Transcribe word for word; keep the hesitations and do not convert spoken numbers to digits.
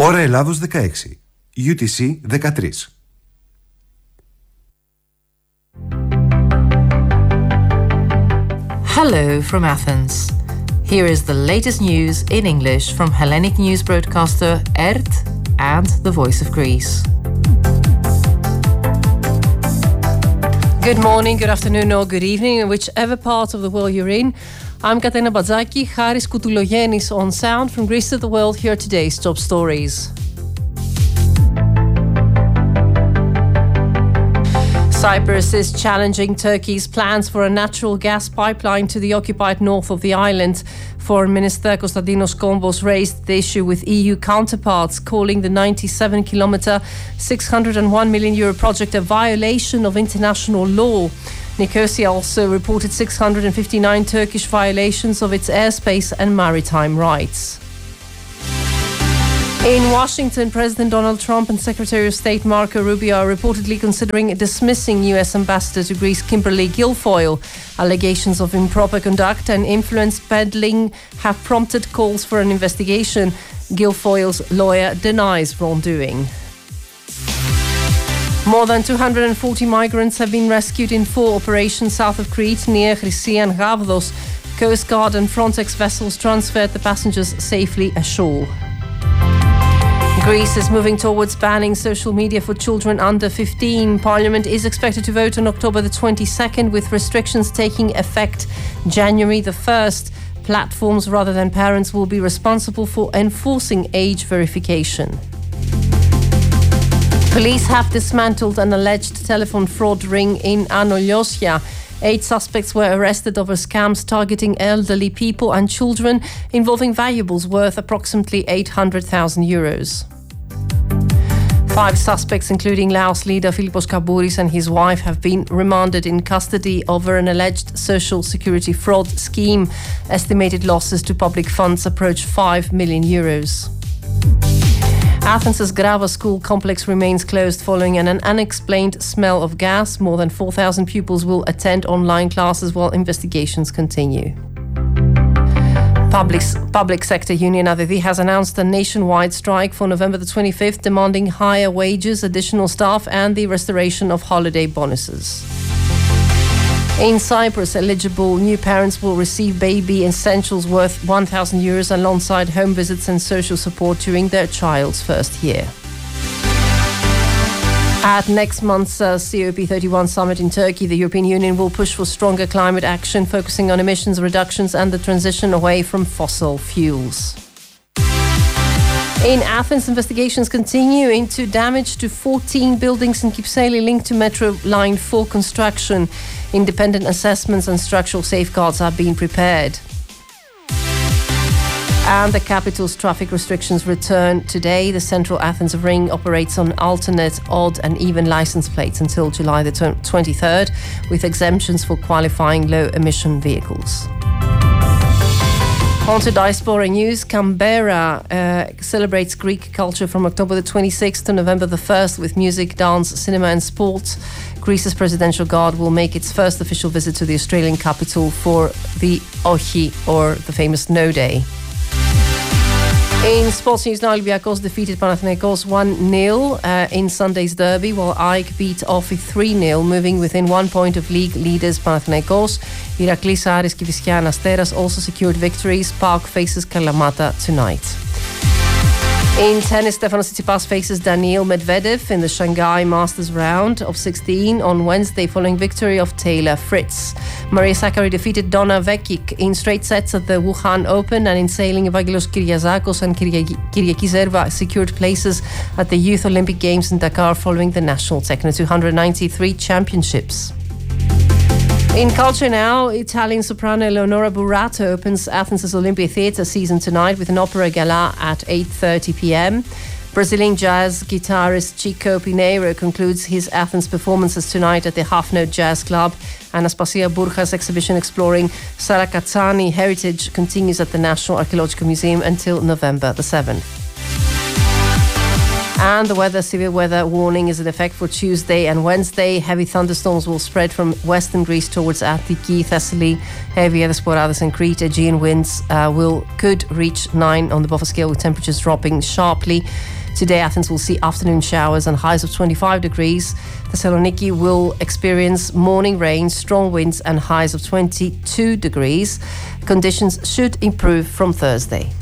Ώρα Ελλάδος δεκαέξι, γιου τι σι δεκατρία. Hello from Athens. Here is the latest news in English from Hellenic news broadcaster E R T and The Voice of Greece. Good morning, good afternoon or good evening in whichever part of the world you're in. I'm Katerina Badzaki, Haris Koutulogenis on sound from Greece to the world. Here are today's top stories. Cyprus is challenging Turkey's plans for a natural gas pipeline to the occupied north of the island. Foreign Minister Konstantinos Kombos raised the issue with E U counterparts, calling the ninety-seven kilometre, six hundred one million euro project a violation of international law. Nicosia also reported six hundred fifty-nine Turkish violations of its airspace and maritime rights. In Washington, President Donald Trump and Secretary of State Marco Rubio are reportedly considering dismissing U S Ambassador to Greece Kimberly Guilfoyle. Allegations of improper conduct and influence peddling have prompted calls for an investigation. Guilfoyle's lawyer denies wrongdoing. More than two hundred forty migrants have been rescued in four operations south of Crete near Chrysi and Gavdos. Coast Guard and Frontex vessels transferred the passengers safely ashore. Greece is moving towards banning social media for children under fifteen. Parliament is expected to vote on October the twenty-second, with restrictions taking effect January the first. Platforms rather than parents will be responsible for enforcing age verification. Police have dismantled an alleged telephone fraud ring in Anolosia. Eight suspects were arrested over scams targeting elderly people and children, involving valuables worth approximately eight hundred thousand euros. Five suspects, including Laos leader Philippos Kabouris and his wife, have been remanded in custody over an alleged social security fraud scheme. Estimated losses to public funds approach five million euros. Athens' Grava school complex remains closed following an unexplained smell of gas. More than four thousand pupils will attend online classes while investigations continue. Public, public sector union A D D has announced a nationwide strike for November the twenty-fifth, demanding higher wages, additional staff and the restoration of holiday bonuses. In Cyprus, eligible new parents will receive baby essentials worth one thousand euros alongside home visits and social support during their child's first year. At next month's uh, C O P thirty-one summit in Turkey, the European Union will push for stronger climate action, focusing on emissions reductions and the transition away from fossil fuels. In Athens, investigations continue into damage to fourteen buildings in Kypseli linked to Metro Line four construction. Independent assessments and structural safeguards are being prepared. And the capital's traffic restrictions return today. The central Athens ring operates on alternate, odd and even license plates until July the twenty-third, with exemptions for qualifying low-emission vehicles. On to diaspora news. Canberra uh, celebrates Greek culture from October the twenty-sixth to November the first with music, dance, cinema and sports. Greece's presidential guard will make its first official visit to the Australian capital for the Ochi, or the famous No Day. In sports news now, Olympiacos defeated Panathinaikos one nil uh, in Sunday's derby, while AEK beat Offi three nil, moving within one point of league leaders Panathinaikos. Iraklis, Aris, Kivisiá and Asteras also secured victories. PAOK faces Kalamata tonight. In tennis, Stefanos Tsitsipas faces Daniil Medvedev in the Shanghai Masters round of sixteen on Wednesday following victory of Taylor Fritz. Maria Sakkari defeated Donna Vekic in straight sets at the Wuhan Open, and in sailing, Evangelos Kyriazakos and Kyriaki Zerva secured places at the Youth Olympic Games in Dakar following the National Techno two ninety-three Championships. In culture now, Italian soprano Eleonora Burato opens Athens' Olympia Theatre season tonight with an opera gala at eight thirty p.m. Brazilian jazz guitarist Chico Pinheiro concludes his Athens performances tonight at the Half Note Jazz Club. Anastasia Burcha's exhibition exploring Sarakatsani heritage continues at the National Archaeological Museum until November the seventh. And the weather, severe weather warning is in effect for Tuesday and Wednesday. Heavy thunderstorms will spread from western Greece towards Attiki, Thessaly. Heavy other sporadis in Crete. Aegean winds uh, will could reach nine on the buffer scale, with temperatures dropping sharply. Today, Athens will see afternoon showers and highs of twenty-five degrees. Thessaloniki will experience morning rain, strong winds and highs of twenty-two degrees. Conditions should improve from Thursday.